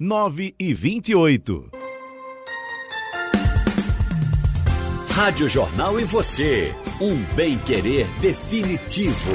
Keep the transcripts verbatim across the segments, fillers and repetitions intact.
nove e vinte e oito. Rádio Jornal e você, um bem-querer definitivo.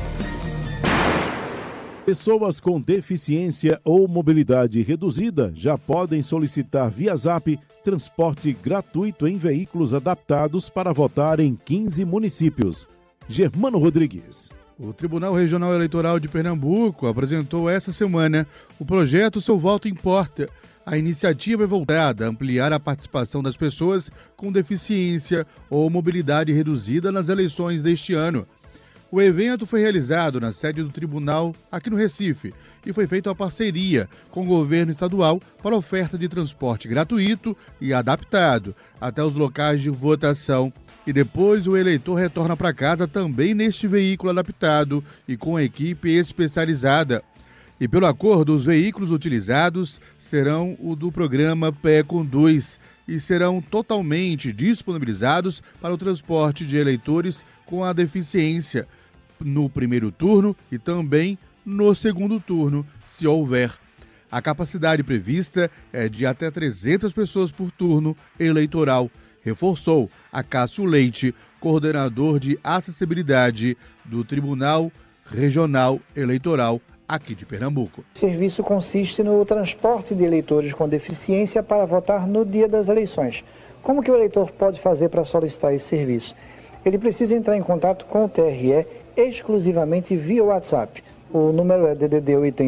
Pessoas com deficiência ou mobilidade reduzida já podem solicitar via Zap transporte gratuito em veículos adaptados para votar em quinze municípios. Germano Rodrigues. O Tribunal Regional Eleitoral de Pernambuco apresentou essa semana o projeto Seu Voto Importa. A iniciativa é voltada a ampliar a participação das pessoas com deficiência ou mobilidade reduzida nas eleições deste ano. O evento foi realizado na sede do tribunal aqui no Recife e foi feito a parceria com o governo estadual para oferta de transporte gratuito e adaptado até os locais de votação. E depois o eleitor retorna para casa também neste veículo adaptado e com equipe especializada. E pelo acordo, os veículos utilizados serão o do programa P E Conduz e serão totalmente disponibilizados para o transporte de eleitores com a deficiência no primeiro turno e também no segundo turno, se houver. A capacidade prevista é de até trezentas pessoas por turno eleitoral, reforçou Acácio Leite, coordenador de acessibilidade do Tribunal Regional Eleitoral aqui de Pernambuco. O serviço consiste no transporte de eleitores com deficiência para votar no dia das eleições. Como que o eleitor pode fazer para solicitar esse serviço? Ele precisa entrar em contato com o T R E exclusivamente via WhatsApp. O número é D D D oitenta